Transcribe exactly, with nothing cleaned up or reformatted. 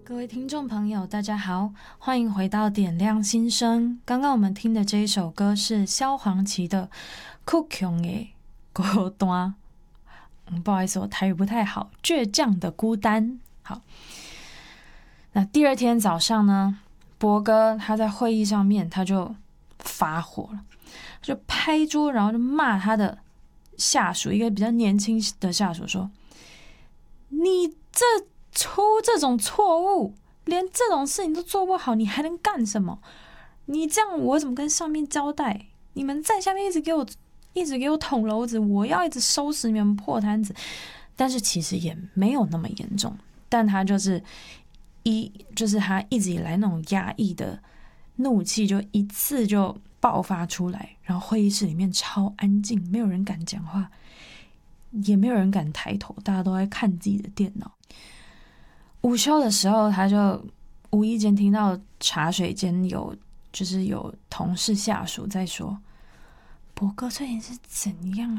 各位听众朋友大家好，欢迎回到点亮心声。刚刚我们听的这一首歌是萧煌奇的酷强的孤单、嗯、不好意思，我台语不太好，倔强的孤单。好，那第二天早上呢，博哥他在会议上面他就发火了，就拍桌，然后就骂他的下属，一个比较年轻的下属说，你这出这种错误，连这种事情都做不好，你还能干什么？你这样我怎么跟上面交代？你们在下面一直给我一直给我捅娄子，我要一直收拾你们破摊子。但是其实也没有那么严重，但他就是一就是他一直以来那种压抑的怒气就一次就爆发出来，然后会议室里面超安静，没有人敢讲话，也没有人敢抬头，大家都在看自己的电脑。午休的时候，他就无意间听到茶水间有就是有同事下属在说，博哥最近是怎样